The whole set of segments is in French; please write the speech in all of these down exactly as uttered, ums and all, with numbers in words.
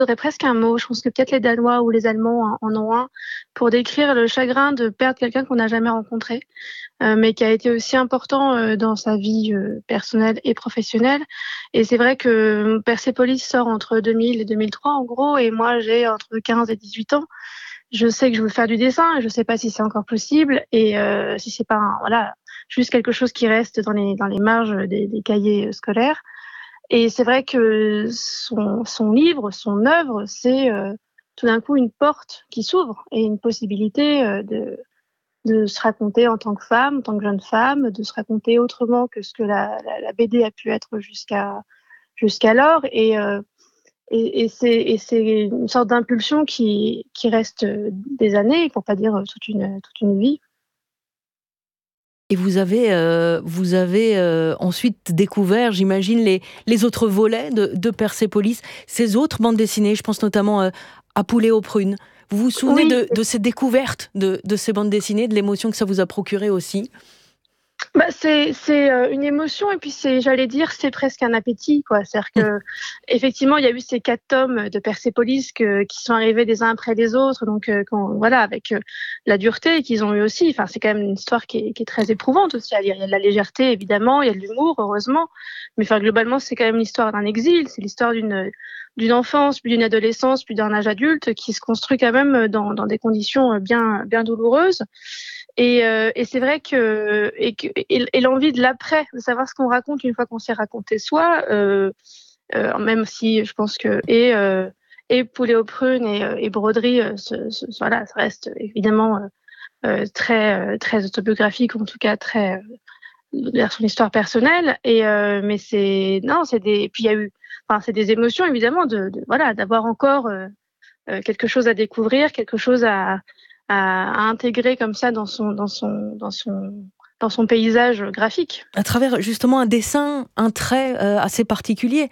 faudrait presque un mot. Je pense que peut-être les Danois ou les Allemands en ont un pour décrire le chagrin de perdre quelqu'un qu'on n'a jamais rencontré, euh, mais qui a été aussi important euh, dans sa vie euh, personnelle et professionnelle. Et c'est vrai que Persepolis sort entre deux mille et deux mille trois en gros, et moi j'ai entre quinze et dix-huit ans. Je sais que je veux faire du dessin, et je sais pas si c'est encore possible, et euh, si c'est pas un, voilà, juste quelque chose qui reste dans les dans les marges des, des cahiers scolaires. Et c'est vrai que son, son livre, son œuvre, c'est euh, tout d'un coup une porte qui s'ouvre et une possibilité euh, de, de se raconter en tant que femme, en tant que jeune femme, de se raconter autrement que ce que la, la, la B D a pu être jusqu'à jusqu'alors. Et, euh, et, et, c'est, et c'est une sorte d'impulsion qui, qui reste des années, pour pas dire toute une, toute une vie. Et vous avez, euh, vous avez euh, ensuite découvert, j'imagine, les, les autres volets de, de Persepolis, ces autres bandes dessinées, je pense notamment euh, à Poulet aux prunes. Vous vous souvenez Oui. de, de ces découvertes de, de ces bandes dessinées, de l'émotion que ça vous a procuré aussi ? Bah, c'est c'est euh, une émotion, et puis c'est, j'allais dire, c'est presque un appétit, quoi. C'est-à-dire que effectivement il y a eu ces quatre tomes de Persepolis que, qui sont arrivés des uns après les autres, donc euh, quand, voilà, avec euh, la dureté qu'ils ont eu aussi. Enfin, c'est quand même une histoire qui est, qui est très éprouvante aussi à lire. Il y a de la légèreté évidemment, il y a de l'humour heureusement, mais enfin globalement c'est quand même l'histoire d'un exil, c'est l'histoire d'une d'une enfance, puis d'une adolescence, puis d'un âge adulte qui se construit quand même dans dans des conditions bien bien douloureuses. Et, euh, et c'est vrai que et, que, et, et l'envie de l'après, de savoir ce qu'on raconte une fois qu'on s'est raconté soi, euh, euh, même si je pense que et euh, et Poulet aux prunes et, et broderie, euh, ce, ce, voilà, ça reste évidemment euh, très très autobiographique, en tout cas très euh, vers son histoire personnelle. Et euh, mais c'est non, c'est des puis il y a eu, enfin c'est des émotions évidemment de, de voilà d'avoir encore euh, quelque chose à découvrir, quelque chose à À, à intégrer comme ça dans son dans son dans son dans son paysage graphique. À travers justement un dessin, un trait euh, assez particulier.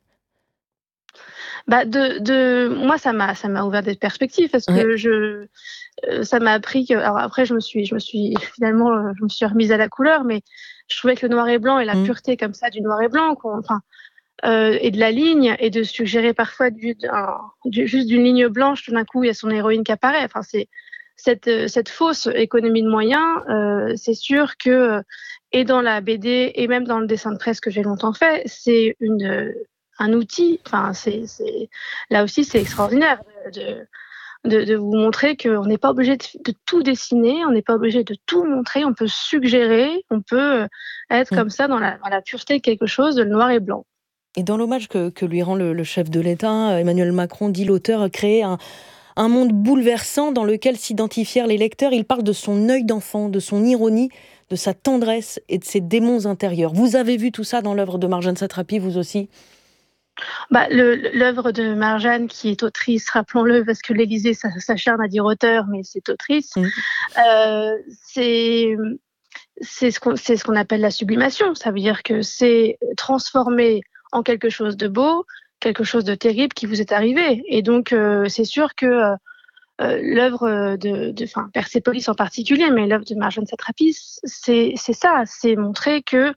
Bah de de moi ça m'a ça m'a ouvert des perspectives parce Ouais. que je euh, ça m'a appris que, alors après je me suis je me suis finalement euh, je me suis remise à la couleur, mais je trouvais que le noir et blanc et la Mmh. pureté comme ça du noir et blanc, qu'on, enfin euh, et de la ligne, et de suggérer parfois du, un, du juste d'une ligne blanche, tout d'un coup il y a son héroïne qui apparaît. Enfin c'est cette cette fausse économie de moyens, euh, c'est sûr que et dans la B D et même dans le dessin de presse que j'ai longtemps fait, c'est une un outil. Enfin c'est c'est là aussi c'est extraordinaire de de, de vous montrer qu'on n'est pas obligé de, de tout dessiner, on n'est pas obligé de tout montrer, on peut suggérer, on peut être Mmh. comme ça dans la, dans la pureté de quelque chose, de le noir et blanc. Et dans l'hommage que, que lui rend le, le chef de l'État, Emmanuel Macron, dit l'auteur, créer un, un monde bouleversant dans lequel s'identifièrent les lecteurs. Il parle de son œil d'enfant, de son ironie, de sa tendresse et de ses démons intérieurs. Vous avez vu tout ça dans l'œuvre de Marjane Satrapi, vous aussi ? Bah, le, l'œuvre de Marjane, qui est autrice, rappelons-le, parce que l'Élysée s'acharne à dire auteur, mais c'est autrice, mmh. euh, c'est, c'est, ce qu'on, c'est ce qu'on appelle la sublimation. Ça veut dire que c'est transformer en quelque chose de beau, quelque chose de terrible qui vous est arrivé. Et donc, euh, c'est sûr que euh, l'œuvre de, de, enfin, Persepolis en particulier, mais l'œuvre de Marjane Satrapi, c'est, c'est ça, c'est montrer que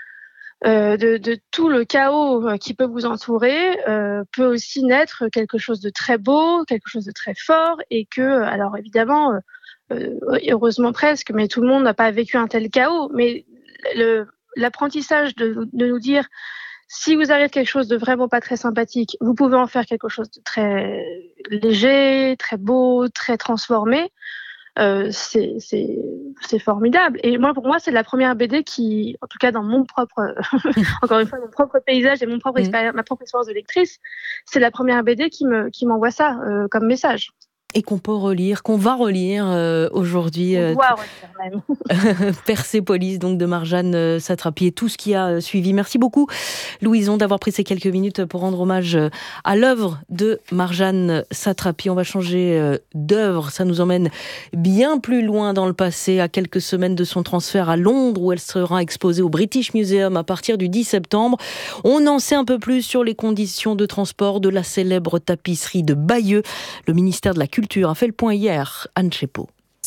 Euh, de, de tout le chaos qui peut vous entourer, euh, peut aussi naître quelque chose de très beau, quelque chose de très fort, et que, alors évidemment, euh, heureusement presque, mais tout le monde n'a pas vécu un tel chaos, mais le, l'apprentissage de, de nous dire, si vous arrive quelque chose de vraiment pas très sympathique, vous pouvez en faire quelque chose de très léger, très beau, très transformé. Euh, c'est, c'est, c'est formidable. Et moi, pour moi, c'est la première B D qui, en tout cas dans mon propre, encore une fois, mon propre paysage et mon propre expérience, ma propre expérience de lectrice, c'est la première B D qui me, qui m'envoie ça euh, comme message. Et qu'on peut relire, qu'on va relire euh, aujourd'hui. On euh, doit relire même. Persepolis, donc de Marjane Satrapi, et tout ce qui a suivi. Merci beaucoup, Louison, d'avoir pris ces quelques minutes pour rendre hommage à l'œuvre de Marjane Satrapi. On va changer d'œuvre. Ça nous emmène bien plus loin dans le passé, à quelques semaines de son transfert à Londres, où elle sera exposée au British Museum à partir du dix septembre. On en sait un peu plus sur les conditions de transport de la célèbre tapisserie de Bayeux. Le ministère de la Culture a fait le point hier. Anne Chepot.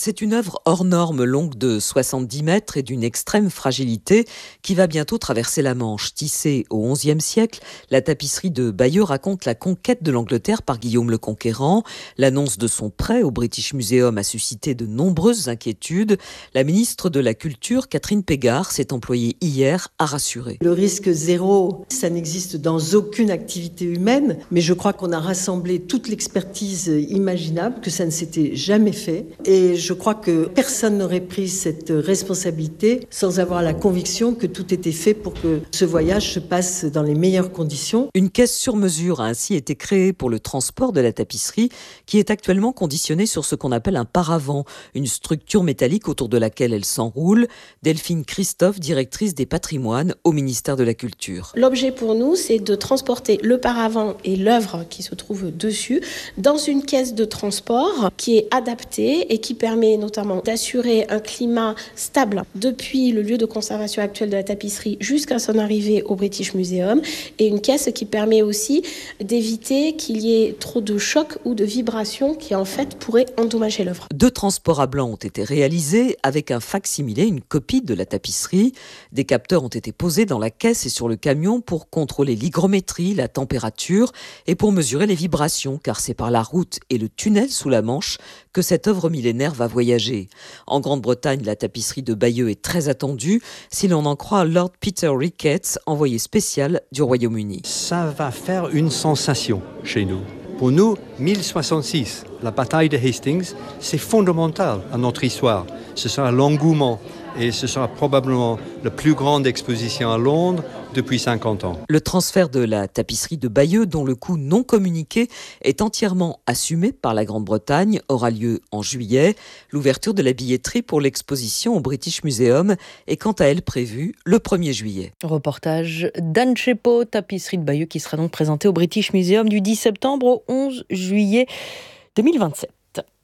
C'est une œuvre hors norme, longue de soixante-dix mètres et d'une extrême fragilité, qui va bientôt traverser la Manche. Tissée au onzième siècle, la tapisserie de Bayeux raconte la conquête de l'Angleterre par Guillaume le Conquérant. L'annonce de son prêt au British Museum a suscité de nombreuses inquiétudes. La ministre de la Culture, Catherine Pégard, s'est employée hier à rassurer. Le risque zéro, ça n'existe dans aucune activité humaine, mais je crois qu'on a rassemblé toute l'expertise imaginable, que ça ne s'était jamais fait. Et je crois que personne n'aurait pris cette responsabilité sans avoir la conviction que tout était fait pour que ce voyage se passe dans les meilleures conditions. Une caisse sur mesure a ainsi été créée pour le transport de la tapisserie, qui est actuellement conditionnée sur ce qu'on appelle un paravent, une structure métallique autour de laquelle elle s'enroule. Delphine Christophe, directrice des patrimoines au ministère de la Culture. L'objet pour nous, c'est de transporter le paravent et l'œuvre qui se trouve dessus dans une caisse de transport qui est adaptée et qui permet notamment d'assurer un climat stable depuis le lieu de conservation actuel de la tapisserie jusqu'à son arrivée au British Museum, et une caisse qui permet aussi d'éviter qu'il y ait trop de chocs ou de vibrations qui en fait pourraient endommager l'œuvre. Deux transports à blanc ont été réalisés avec un fac-similé, une copie de la tapisserie. Des capteurs ont été posés dans la caisse et sur le camion pour contrôler l'hygrométrie, la température et pour mesurer les vibrations, car c'est par la route et le tunnel sous la Manche que cette œuvre millénaire va voyager. En Grande-Bretagne, la tapisserie de Bayeux est très attendue, si l'on en croit Lord Peter Ricketts, envoyé spécial du Royaume-Uni. Ça va faire une sensation chez nous. Pour nous, mille soixante-six, la bataille de Hastings, c'est fondamental à notre histoire. Ce sera l'engouement et ce sera probablement la plus grande exposition à Londres depuis cinquante ans. Le transfert de la tapisserie de Bayeux, dont le coût non communiqué est entièrement assumé par la Grande-Bretagne, aura lieu en juillet. L'ouverture de la billetterie pour l'exposition au British Museum est quant à elle prévue le premier juillet. Reportage d'Anne Chepo, tapisserie de Bayeux, qui sera donc présentée au British Museum du dix septembre au onze juillet deux mille vingt-sept.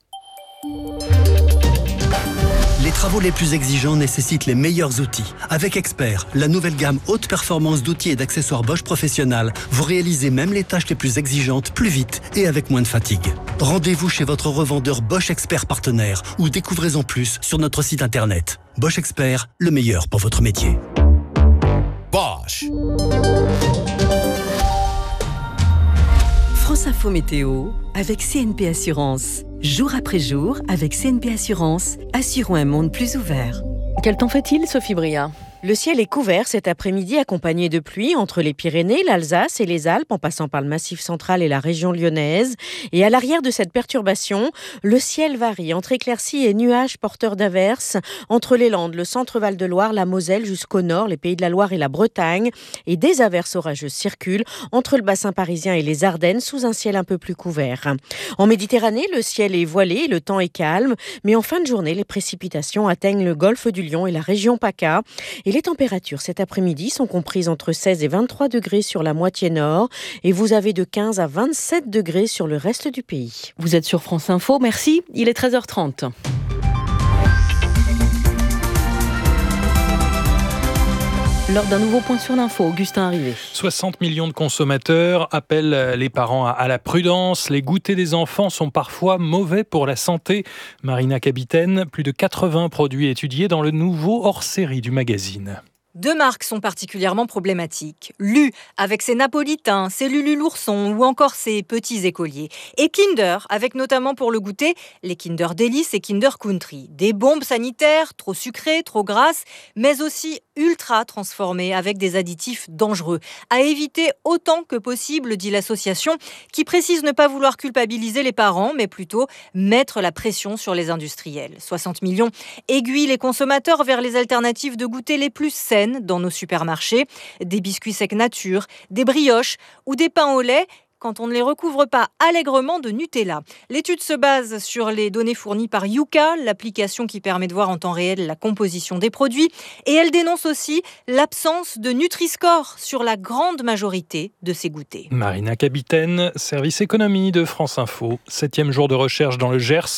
Les travaux les plus exigeants nécessitent les meilleurs outils. Avec Expert, la nouvelle gamme haute performance d'outils et d'accessoires Bosch Professionnal, vous réalisez même les tâches les plus exigeantes plus vite et avec moins de fatigue. Rendez-vous chez votre revendeur Bosch Expert partenaire ou découvrez-en plus sur notre site internet. Bosch Expert, le meilleur pour votre métier. Bosch. France Info Météo avec C N P Assurance. Jour après jour, avec C N P Assurance, assurons un monde plus ouvert. Quel temps fait-il, Sophie Bria ? Le ciel est couvert cet après-midi, accompagné de pluie entre les Pyrénées, l'Alsace et les Alpes, en passant par le Massif central et la région lyonnaise. Et à l'arrière de cette perturbation, le ciel varie entre éclaircies et nuages porteurs d'averses, entre les Landes, le centre Val-de-Loire, la Moselle jusqu'au nord, les Pays de la Loire et la Bretagne. Et des averses orageuses circulent entre le bassin parisien et les Ardennes, sous un ciel un peu plus couvert. En Méditerranée, le ciel est voilé, le temps est calme, mais en fin de journée, les précipitations atteignent le golfe du Lion et la région PACA. Et les températures cet après-midi sont comprises entre seize et vingt-trois degrés sur la moitié nord et vous avez de quinze à vingt-sept degrés sur le reste du pays. Vous êtes sur France Info, merci. Il est treize heures trente. Lors d'un nouveau point sur l'info, Augustin Arrivé. soixante millions de consommateurs appellent les parents à la prudence. Les goûters des enfants sont parfois mauvais pour la santé. Marina Capitaine, plus de quatre-vingts produits étudiés dans le nouveau hors-série du magazine. Deux marques sont particulièrement problématiques. Lu, avec ses napolitains, ses Lulu l'ourson ou encore ses petits écoliers. Et Kinder, avec notamment pour le goûter les Kinder Delice et Kinder Country. Des bombes sanitaires, trop sucrées, trop grasses, mais aussi ultra transformées avec des additifs dangereux. À éviter autant que possible, dit l'association, qui précise ne pas vouloir culpabiliser les parents, mais plutôt mettre la pression sur les industriels. soixante millions aiguillent les consommateurs vers les alternatives de goûter les plus saines dans nos supermarchés, des biscuits secs nature, des brioches ou des pains au lait quand on ne les recouvre pas allègrement de Nutella. L'étude se base sur les données fournies par Yuka, l'application qui permet de voir en temps réel la composition des produits, et elle dénonce aussi l'absence de Nutri-Score sur la grande majorité de ces goûters. Marina Capitaine, service économie de France Info, septième jour de recherche dans le Gers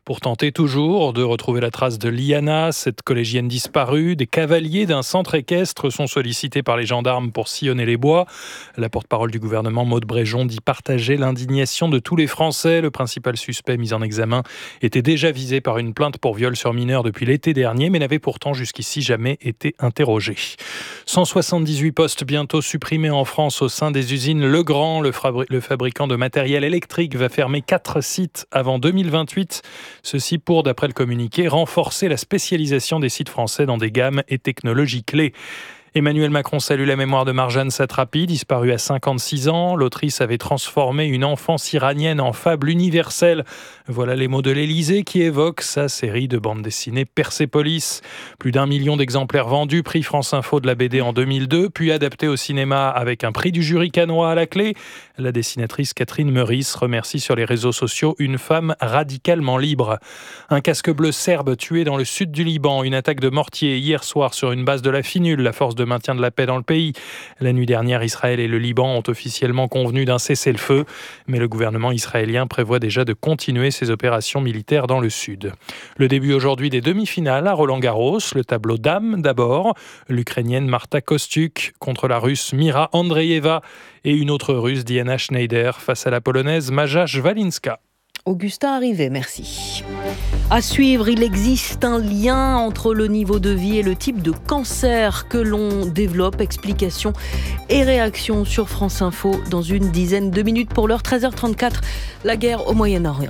pour tenter toujours de retrouver la trace de Liana, cette collégienne disparue. Des cavaliers d'un centre équestre sont sollicités par les gendarmes pour sillonner les bois. La porte-parole du gouvernement, Maud Bréjon, dit partager l'indignation de tous les Français. Le principal suspect mis en examen était déjà visé par une plainte pour viol sur mineur depuis l'été dernier, mais n'avait pourtant jusqu'ici jamais été interrogé. cent soixante-dix-huit postes bientôt supprimés en France au sein des usines Legrand. Le, fabri- le fabricant de matériel électrique va fermer quatre sites avant deux mille vingt-huit. Ceci pour, d'après le communiqué, renforcer la spécialisation des sites français dans des gammes et technologies clés. Emmanuel Macron salue la mémoire de Marjane Satrapi, disparue à cinquante-six ans. L'autrice avait transformé une enfance iranienne en fable universelle. Voilà les mots de l'Élysée qui évoquent sa série de bandes dessinées Persépolis. Plus d'un million d'exemplaires vendus, prix France Info de la B D en deux mille deux, puis adapté au cinéma avec un prix du jury cannois à la clé. La dessinatrice Catherine Meurice remercie sur les réseaux sociaux une femme radicalement libre. Un casque bleu serbe tué dans le sud du Liban. Une attaque de mortier hier soir sur une base de la Finul, la force de maintien de la paix dans le pays. La nuit dernière, Israël et le Liban ont officiellement convenu d'un cessez-le-feu, mais le gouvernement israélien prévoit déjà de continuer ses opérations militaires dans le sud. Le début aujourd'hui des demi-finales à Roland-Garros, le tableau dames d'abord, l'Ukrainienne Marta Kostyuk contre la Russe Mira Andreeva et une autre Russe, Diana Schneider, face à la Polonaise Maja Szwalinska. Augustin Arrivé, merci. À suivre, il existe un lien entre le niveau de vie et le type de cancer que l'on développe. Explications et réactions sur France Info dans une dizaine de minutes. Pour l'heure, treize heures trente-quatre, la guerre au Moyen-Orient.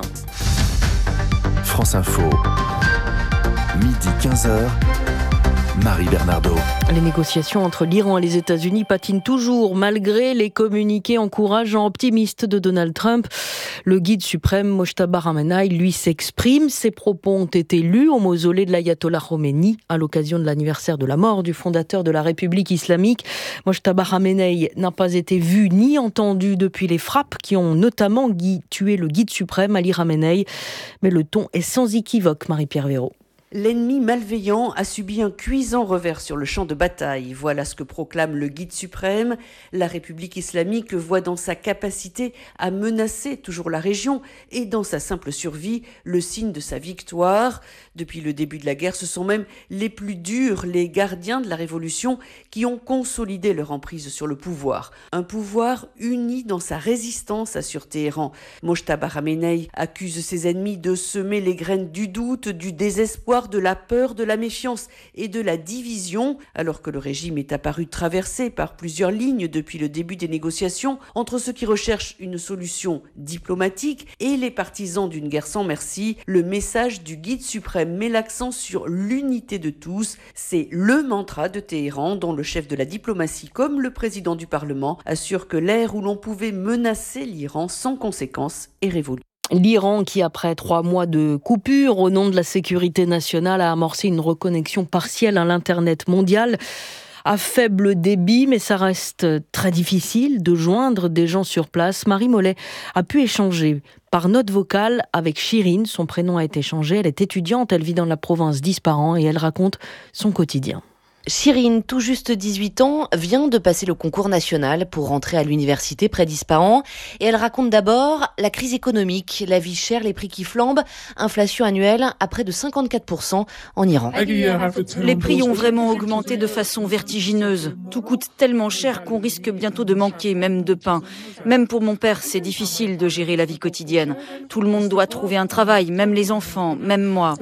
France Info, midi quinze heures. Marie Bernardo. Les négociations entre l'Iran et les États-Unis patinent toujours malgré les communiqués encourageants optimistes de Donald Trump. Le guide suprême Mojtaba Ramenei, lui, s'exprime. Ses propos ont été lus au mausolée de l'ayatollah Khomeini à l'occasion de l'anniversaire de la mort du fondateur de la République islamique. Mojtaba Ramenei n'a pas été vu ni entendu depuis les frappes qui ont notamment tué le guide suprême Ali Khamenei. Mais le ton est sans équivoque, Marie-Pierre Véraud. L'ennemi malveillant a subi un cuisant revers sur le champ de bataille. Voilà ce que proclame le guide suprême. La République islamique voit dans sa capacité à menacer toujours la région et dans sa simple survie le signe de sa victoire. Depuis le début de la guerre, ce sont même les plus durs, les gardiens de la révolution, qui ont consolidé leur emprise sur le pouvoir. Un pouvoir uni dans sa résistance, assure Téhéran. Mojtaba Khamenei accuse ses ennemis de semer les graines du doute, du désespoir, de la peur, de la méfiance et de la division, alors que le régime est apparu traversé par plusieurs lignes depuis le début des négociations entre ceux qui recherchent une solution diplomatique et les partisans d'une guerre sans merci. Le message du guide suprême met l'accent sur l'unité de tous. C'est le mantra de Téhéran, dont le chef de la diplomatie comme le président du Parlement assure que l'ère où l'on pouvait menacer l'Iran sans conséquence est révolue. L'Iran, qui après trois mois de coupure au nom de la sécurité nationale, a amorcé une reconnexion partielle à l'Internet mondial à faible débit, mais ça reste très difficile de joindre des gens sur place. Marie Mollet a pu échanger par note vocale avec Chirine. Son prénom a été changé. Elle est étudiante, elle vit dans la province d'Ispahan et elle raconte son quotidien. Chirine, tout juste dix-huit ans, vient de passer le concours national pour rentrer à l'université près d'Ispahan. Et elle raconte d'abord la crise économique, la vie chère, les prix qui flambent, inflation annuelle à près de cinquante-quatre pour cent en Iran. Les prix ont vraiment augmenté de façon vertigineuse. Tout coûte tellement cher qu'on risque bientôt de manquer, même de pain. Même pour mon père, c'est difficile de gérer la vie quotidienne. Tout le monde doit trouver un travail, même les enfants, même moi.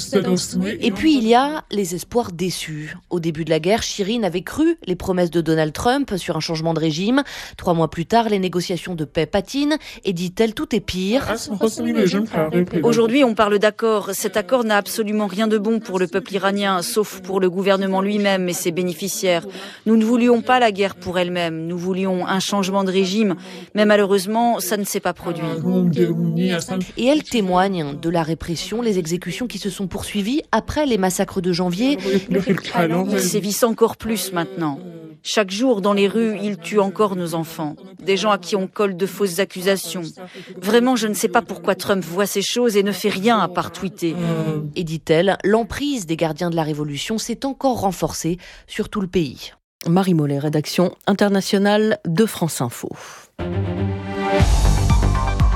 Et puis il y a les espoirs déçus. Au début de la guerre, Chirine avait cru les promesses de Donald Trump sur un changement de régime. Trois mois plus tard, les négociations de paix patinent et dit-elle, tout est pire. Aujourd'hui, on parle d'accord. Cet accord n'a absolument rien de bon pour le peuple iranien, sauf pour le gouvernement lui-même et ses bénéficiaires. Nous ne voulions pas la guerre pour elle-même. Nous voulions un changement de régime. Mais malheureusement, ça ne s'est pas produit. Et elle témoigne de la répression, les exécutions qui se sont poursuivies après les massacres de janvier. Ils sévissent encore plus maintenant. Chaque jour, dans les rues, ils tuent encore nos enfants. Des gens à qui on colle de fausses accusations. Vraiment, je ne sais pas pourquoi Trump voit ces choses et ne fait rien à part tweeter. Et dit-elle, l'emprise des gardiens de la Révolution s'est encore renforcée sur tout le pays. Marie Mollet, rédaction internationale de France Info.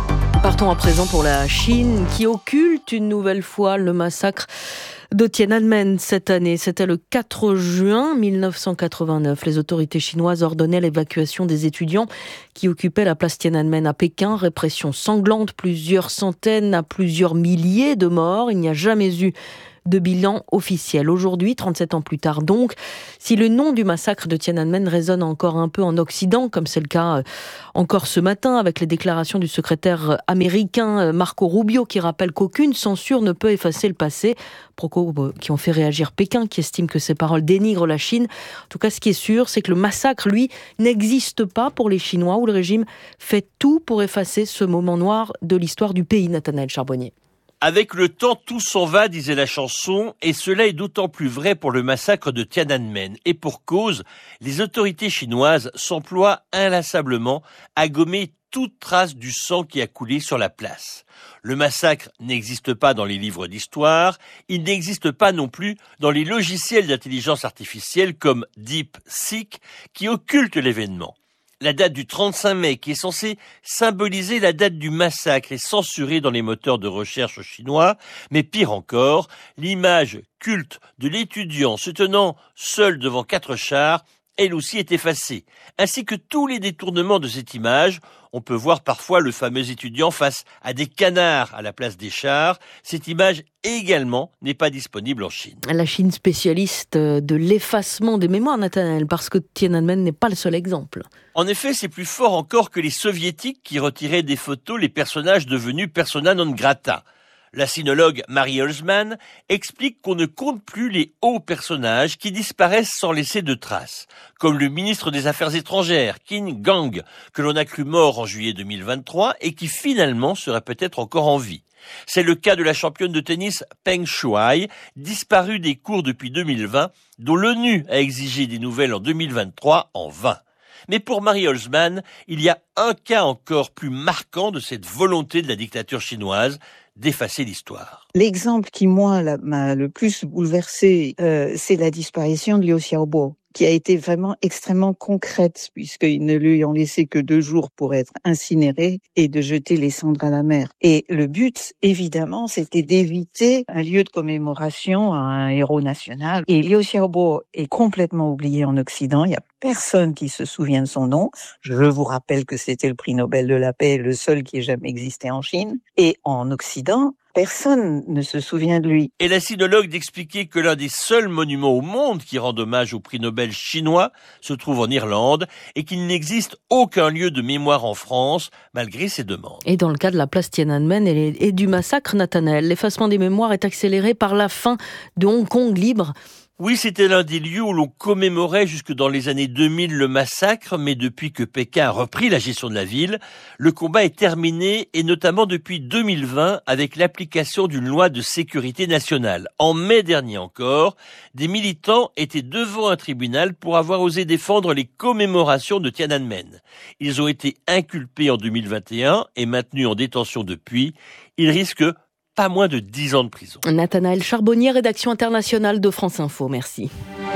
Partons à présent pour la Chine qui occulte une nouvelle fois le massacre de Tiananmen cette année. C'était le quatre juin mille neuf cent quatre-vingt-neuf. Les autorités chinoises ordonnaient l'évacuation des étudiants qui occupaient la place Tiananmen à Pékin. Répression sanglante, plusieurs centaines à plusieurs milliers de morts. Il n'y a jamais eu de bilan officiel. Aujourd'hui, trente-sept ans plus tard donc, si le nom du massacre de Tiananmen résonne encore un peu en Occident, comme c'est le cas encore ce matin avec les déclarations du secrétaire américain Marco Rubio qui rappelle qu'aucune censure ne peut effacer le passé, propos qui ont fait réagir Pékin qui estime que ces paroles dénigrent la Chine. En tout cas, ce qui est sûr, c'est que le massacre, lui, n'existe pas pour les Chinois où le régime fait tout pour effacer ce moment noir de l'histoire du pays. Nathanaël Charbonnier. Avec le temps, tout s'en va, disait la chanson, et cela est d'autant plus vrai pour le massacre de Tiananmen. Et pour cause, les autorités chinoises s'emploient inlassablement à gommer toute trace du sang qui a coulé sur la place. Le massacre n'existe pas dans les livres d'histoire, il n'existe pas non plus dans les logiciels d'intelligence artificielle comme DeepSeek qui occultent l'événement. La date du trente-cinq mai, qui est censée symboliser la date du massacre, est censurée dans les moteurs de recherche chinois. Mais pire encore, l'image culte de l'étudiant se tenant seul devant quatre chars, elle aussi est effacée. Ainsi que tous les détournements de cette image. On peut voir parfois le fameux étudiant face à des canards à la place des chars. Cette image également n'est pas disponible en Chine. La Chine spécialiste de l'effacement des mémoires, Nathanaël, parce que Tiananmen n'est pas le seul exemple. En effet, c'est plus fort encore que les soviétiques qui retiraient des photos les personnages devenus persona non grata. La sinologue Marie Holzman explique qu'on ne compte plus les hauts personnages qui disparaissent sans laisser de traces, comme le ministre des Affaires étrangères, Qin Gang, que l'on a cru mort en juillet deux mille vingt-trois et qui finalement serait peut-être encore en vie. C'est le cas de la championne de tennis Peng Shuai, disparue des cours depuis deux mille vingt, dont l'ONU a exigé des nouvelles en deux mille vingt-trois en vain. Mais pour Marie Holzman, il y a un cas encore plus marquant de cette volonté de la dictature chinoise d'effacer l'histoire. L'exemple qui, moi, m'a le plus bouleversé, euh, c'est la disparition de Liu Xiaobo, qui a été vraiment extrêmement concrète, puisqu'ils ne lui ont laissé que deux jours pour être incinéré et de jeter les cendres à la mer. Et le but, évidemment, c'était d'éviter un lieu de commémoration à un héros national. Et Liu Xiaobo est complètement oublié en Occident. Il n'y a personne qui se souvient de son nom. Je vous rappelle que c'était le prix Nobel de la paix, le seul qui ait jamais existé en Chine. Et en Occident, personne ne se souvient de lui. Et la sinologue d'expliquer que l'un des seuls monuments au monde qui rend hommage au prix Nobel chinois se trouve en Irlande et qu'il n'existe aucun lieu de mémoire en France malgré ses demandes. Et dans le cas de la place Tiananmen et, et du massacre, Nathanaël, l'effacement des mémoires est accéléré par la fin de Hong Kong libre. Oui, c'était l'un des lieux où l'on commémorait jusque dans les années deux mille le massacre, mais depuis que Pékin a repris la gestion de la ville, le combat est terminé et notamment depuis deux mille vingt avec l'application d'une loi de sécurité nationale. En mai dernier encore, des militants étaient devant un tribunal pour avoir osé défendre les commémorations de Tiananmen. Ils ont été inculpés en deux mille vingt et un et maintenus en détention depuis. Ils risquent pas moins de dix ans de prison. Nathanaël Charbonnier, rédaction internationale de France Info. Merci.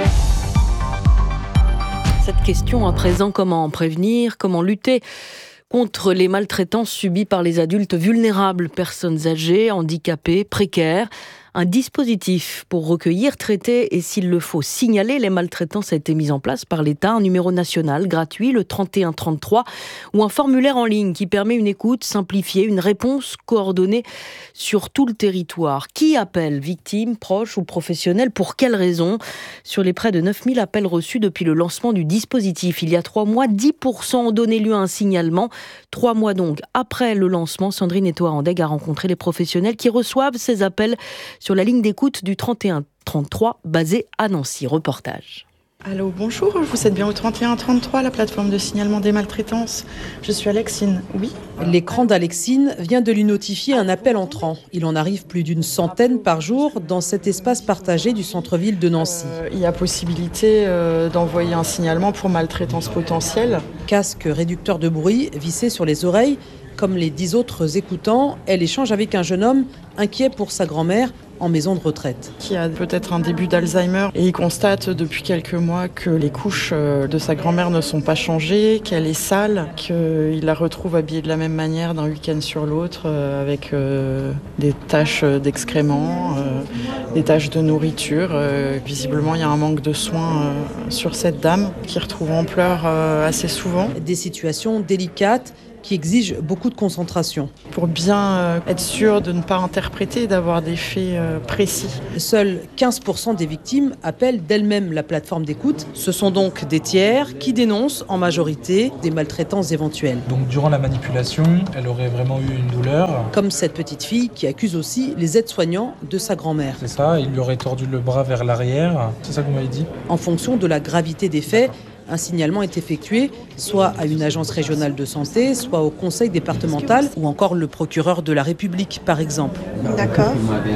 Cette question à présent, comment prévenir, comment lutter contre les maltraitances subies par les adultes vulnérables, personnes âgées, handicapées, précaires. Un dispositif pour recueillir, traiter et, s'il le faut, signaler les maltraitances a été mis en place par l'État. Un numéro national gratuit, le trente et un trente-trois, ou un formulaire en ligne qui permet une écoute simplifiée, une réponse coordonnée sur tout le territoire. Qui appelle? Victimes, proches ou professionnels? Pour quelles raisons? Sur les près de neuf mille appels reçus depuis le lancement du dispositif, il y a trois mois, dix pour cent ont donné lieu à un signalement. Trois mois donc après le lancement, Sandrine Etoile-Andeg a rencontré les professionnels qui reçoivent ces appels sur la ligne d'écoute du trente et un trente-trois basée à Nancy. Reportage. Allô, bonjour, vous êtes bien au trente et un trente-trois, la plateforme de signalement des maltraitances. Je suis Alexine, oui. L'écran d'Alexine vient de lui notifier un appel entrant. Il en arrive plus d'une centaine par jour dans cet espace partagé du centre-ville de Nancy. Euh, il y a possibilité euh, d'envoyer un signalement pour maltraitance potentielle. Casque réducteur de bruit vissé sur les oreilles. Comme les dix autres écoutants, elle échange avec un jeune homme inquiet pour sa grand-mère, en maison de retraite. Qui a peut-être un début d'Alzheimer et il constate depuis quelques mois que les couches de sa grand-mère ne sont pas changées, qu'elle est sale, qu'il la retrouve habillée de la même manière d'un week-end sur l'autre avec des taches d'excréments, des taches de nourriture. Visiblement, il y a un manque de soins sur cette dame qui retrouve en pleurs assez souvent. Des situations délicates qui exigent beaucoup de concentration. Pour bien être sûr de ne pas interpréter, d'avoir des faits précis. Seuls quinze pour cent des victimes appellent d'elles-mêmes la plateforme d'écoute. Ce sont donc des tiers qui dénoncent en majorité des maltraitances éventuelles. Donc durant la manipulation, elle aurait vraiment eu une douleur. Comme cette petite fille qui accuse aussi les aides-soignants de sa grand-mère. C'est ça, il lui aurait tordu le bras vers l'arrière. C'est ça que vous m'avez dit ? En fonction de la gravité des faits, un signalement est effectué soit à une agence régionale de santé, soit au conseil départemental ou encore le procureur de la République, par exemple. D'accord.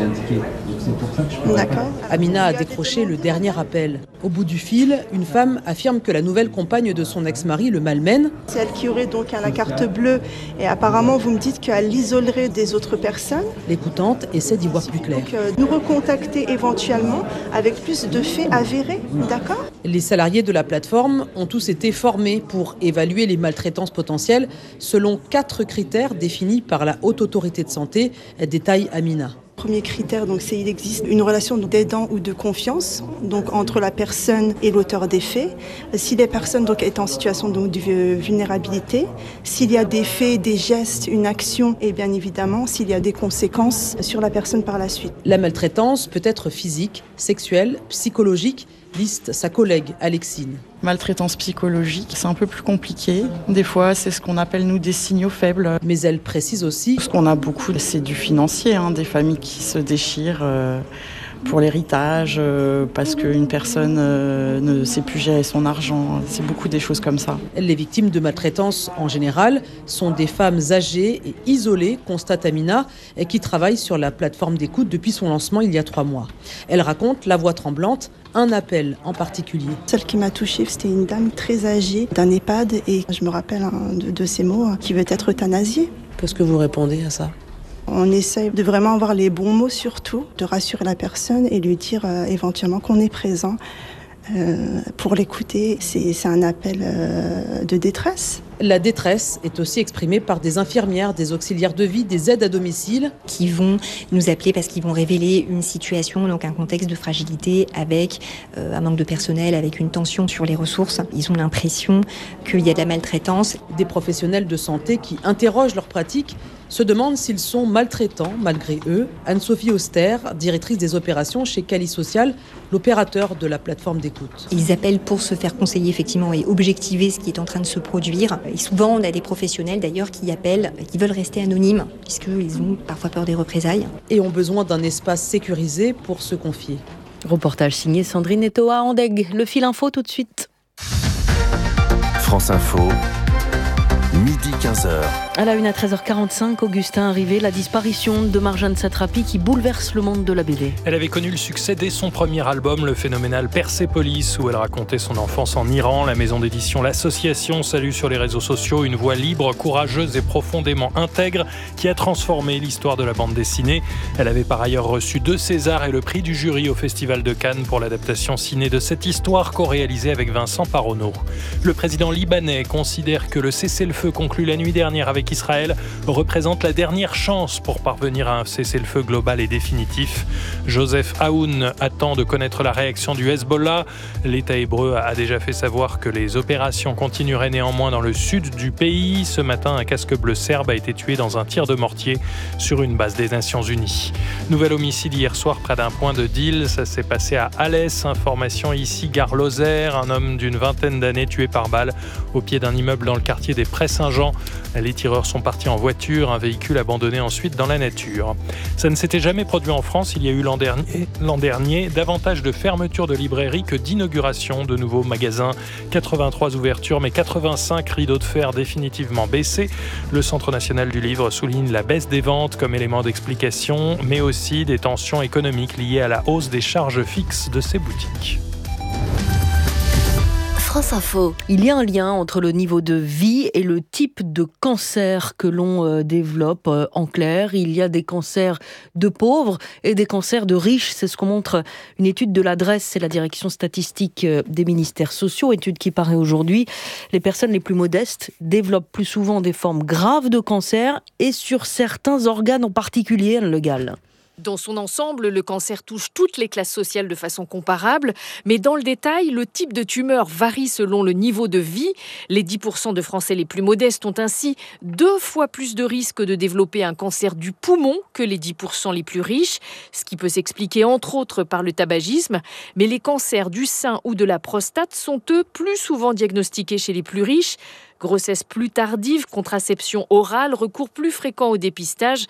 D'accord. Amina a décroché le dernier appel. Au bout du fil, une femme affirme que la nouvelle compagne de son ex-mari le malmène. C'est elle qui aurait donc la carte bleue et apparemment vous me dites qu'elle l'isolerait des autres personnes. L'écoutante essaie d'y voir plus clair. Donc euh, nous recontacter éventuellement avec plus de faits avérés, d'accord ? Les salariés de la plateforme ont tous été formés pour évaluer les maltraitances potentielles selon quatre critères définis par la Haute Autorité de Santé, détaille Amina. Premier critère, donc, c'est qu'il existe une relation d'aidant ou de confiance donc, entre la personne et l'auteur des faits. Si les personnes donc, est en situation donc, de vulnérabilité, s'il y a des faits, des gestes, une action et bien évidemment s'il y a des conséquences sur la personne par la suite. La maltraitance peut être physique, sexuelle, psychologique, liste sa collègue Alexine. Maltraitance psychologique, c'est un peu plus compliqué. Des fois, c'est ce qu'on appelle, nous, des signaux faibles. Mais elle précise aussi... Ce qu'on a beaucoup, c'est du financier, hein, des familles qui se déchirent euh, pour l'héritage, euh, parce qu'une personne euh, ne sait plus gérer son argent. C'est beaucoup des choses comme ça. Les victimes de maltraitance, en général, sont des femmes âgées et isolées, constate Amina, et qui travaillent sur la plateforme d'écoute depuis son lancement il y a trois mois. Elle raconte, la voix tremblante, un appel en particulier. Celle qui m'a touchée, c'était une dame très âgée d'un EHPAD et je me rappelle hein, de, de ces mots, hein, qui veut être euthanasiée. Qu'est-ce que vous répondez à ça ? On essaye de vraiment avoir les bons mots surtout, de rassurer la personne et lui dire euh, éventuellement qu'on est présent euh, pour l'écouter. C'est, c'est un appel euh, de détresse. La détresse est aussi exprimée par des infirmières, des auxiliaires de vie, des aides à domicile. Qui vont nous appeler parce qu'ils vont révéler une situation, donc un contexte de fragilité avec euh, un manque de personnel, avec une tension sur les ressources. Ils ont l'impression qu'il y a de la maltraitance. Des professionnels de santé qui interrogent leurs pratiques se demandent s'ils sont maltraitants malgré eux. Anne-Sophie Auster, directrice des opérations chez Cali Social, l'opérateur de la plateforme d'écoute. Ils appellent pour se faire conseiller effectivement et objectiver ce qui est en train de se produire. Et souvent, on a des professionnels d'ailleurs qui appellent, qui veulent rester anonymes, puisqu'ils ont parfois peur des représailles. Et ont besoin d'un espace sécurisé pour se confier. Reportage signé Sandrine Etoa Andeg. Le fil info tout de suite. France Info. Midi quinze heures. À la une à treize heures quarante-cinq, Augustin arrivé, la disparition de Marjane Satrapi qui bouleverse le monde de la B D. Elle avait connu le succès dès son premier album, le phénoménal Persépolis, où elle racontait son enfance en Iran. La maison d'édition L'Association salue sur les réseaux sociaux une voix libre, courageuse et profondément intègre qui a transformé l'histoire de la bande dessinée. Elle avait par ailleurs reçu deux Césars et le prix du jury au Festival de Cannes pour l'adaptation ciné de cette histoire co-réalisée avec Vincent Paronneau. Le président libanais considère que le cessez-le-feu conclu la nuit dernière avec Israël représente la dernière chance pour parvenir à un cessez-le-feu global et définitif. Joseph Aoun attend de connaître la réaction du Hezbollah. L'État hébreu a déjà fait savoir que les opérations continueraient néanmoins dans le sud du pays. Ce matin, un casque bleu serbe a été tué dans un tir de mortier sur une base des Nations Unies. Nouvel homicide hier soir près d'un point de deal. Ça s'est passé à Alès. Information ici, gare Lozère. Un homme d'une vingtaine d'années tué par balle au pied d'un immeuble dans le quartier des Prés-Saint-Jean. Les tireurs sont partis en voiture, un véhicule abandonné ensuite dans la nature. Ça ne s'était jamais produit en France. Il y a eu l'an dernier, l'an dernier davantage de fermetures de librairies que d'inaugurations de nouveaux magasins. quatre-vingt-trois ouvertures, mais quatre-vingt-cinq rideaux de fer définitivement baissés. Le Centre national du livre souligne la baisse des ventes comme élément d'explication, mais aussi des tensions économiques liées à la hausse des charges fixes de ces boutiques. France Info. Il y a un lien entre le niveau de vie et le type de cancer que l'on euh, développe. Euh, en clair, il y a des cancers de pauvres et des cancers de riches. C'est ce qu'on montre une étude de l'adresse, c'est la direction statistique euh, des ministères sociaux, étude qui paraît aujourd'hui. Les personnes les plus modestes développent plus souvent des formes graves de cancer et sur certains organes en particulier, Anne Le Gall. Dans son ensemble, le cancer touche toutes les classes sociales de façon comparable, mais dans le détail, le type de tumeur varie selon le niveau de vie. Les dix pour cent de Français les plus modestes ont ainsi deux fois plus de risques de développer un cancer du poumon que les dix pour cent les plus riches, ce qui peut s'expliquer entre autres par le tabagisme. Mais les cancers du sein ou de la prostate sont eux plus souvent diagnostiqués chez les plus riches. Grossesse plus tardive, contraception orale, recours plus fréquent au dépistage.